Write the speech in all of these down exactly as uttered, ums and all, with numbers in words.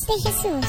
de Jesús.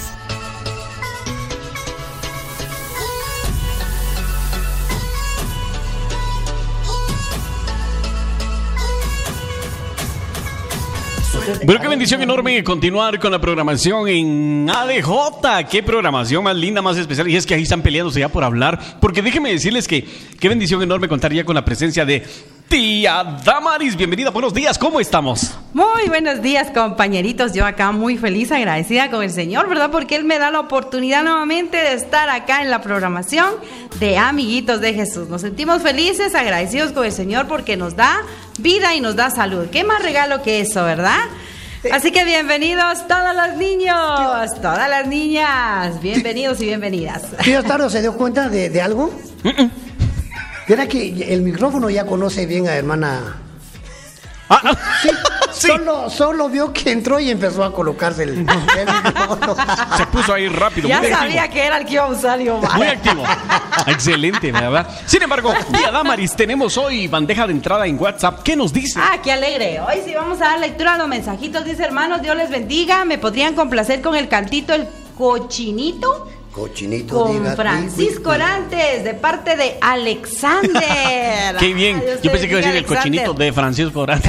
Bueno, qué bendición enorme continuar con la programación en A D J. Qué programación más linda, más especial. Y es que ahí están peleándose ya por hablar. Porque déjenme decirles que qué bendición enorme contar ya con la presencia de tía Damaris. Bienvenida, buenos días, ¿cómo estamos? Muy buenos días, compañeritos. Yo acá muy feliz, agradecida con el Señor, ¿verdad? Porque Él me da la oportunidad nuevamente de estar acá en la programación de Amiguitos de Jesús. Nos sentimos felices, agradecidos con el Señor porque nos da vida y nos da salud. ¿Qué más regalo que eso, verdad? Sí. Así que bienvenidos todos los niños, todas las niñas. Bienvenidos y bienvenidas. ¿Tío Tardo se dio cuenta de, de algo? Uh-uh. ¿Verdad que el micrófono ya conoce bien a hermana? Ah, sí, sí. Solo, solo vio que entró y empezó a colocarse el, el micrófono. Se puso ahí rápido. Ya muy sabía activo. que era el que iba a usar yo. Muy activo. Excelente, ¿verdad? Sin embargo, tía Damaris, tenemos hoy bandeja de entrada en WhatsApp. ¿Qué nos dice? Ah, qué alegre. Hoy sí vamos a dar lectura a los mensajitos. Dice, hermanos, Dios les bendiga. ¿Me podrían complacer con el cantito El Cochinito? Cochinito, con diga, Francisco Orantes, de parte de Alexander. Qué bien. Ay, yo pensé que iba a decir el cochinito de Francisco Orantes.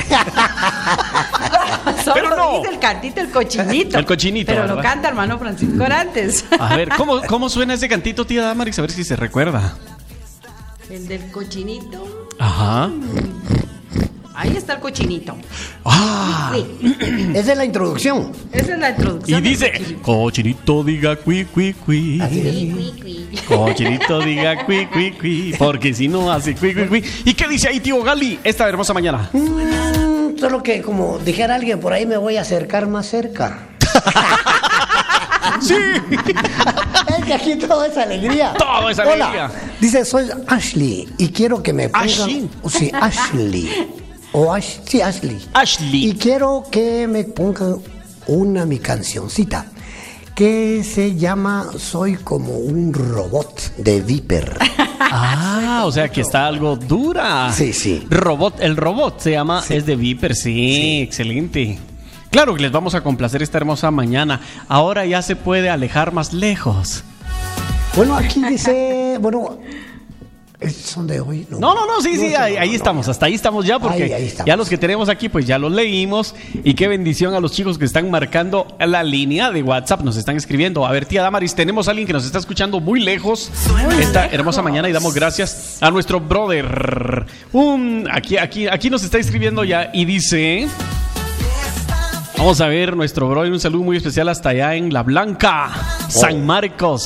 Solo Pero no. dice el cantito El Cochinito. El Cochinito, pero ¿verdad? lo canta hermano Francisco Orantes. A ver, ¿cómo, cómo suena ese cantito, tía Damaris? A ver si se recuerda. El del cochinito. Ajá. Ahí está el cochinito. Ah. Sí. Esa es la introducción. Esa es la introducción. Y dice, cochinito, cochinito diga cui, cui, cui. Cochinito diga cui, cui, cui. Porque si no hace cui, cui, cui. ¿Y qué dice ahí, tío Gali, esta hermosa mañana? Mm, solo que como dijera alguien por ahí, me voy a acercar más cerca. Sí. Es que aquí todo es alegría. Todo es Hola. alegría. Dice, soy Ashley y quiero que me pongan... Ashley. Sí, Ashley. O Ash... Sí, Ashley. Ashley. Y quiero que me pongan una mi cancioncita que se llama Soy como un robot de Viper. Ah, o sea que está algo dura. Sí, sí. Robot, el robot se llama, Sí. es de Viper, sí, Sí. Excelente. Claro que les vamos a complacer esta hermosa mañana. Ahora ya se puede alejar más lejos. Bueno, aquí dice... Bueno... ¿Son de hoy? No, no, no, sí, sí, no, ahí, no, ahí no, estamos, no. hasta ahí estamos ya, porque Ahí, ahí estamos. ya los que tenemos aquí, pues ya los leímos. Y qué bendición a los chicos que están marcando la línea de WhatsApp, nos están escribiendo. A ver, tía Damaris, tenemos a alguien que nos está escuchando muy lejos Muy esta lejos. hermosa mañana y damos gracias a nuestro brother. Un, aquí, aquí, aquí nos está escribiendo ya y dice... Vamos a ver, nuestro brother, un saludo muy especial hasta allá en La Blanca, San Marcos.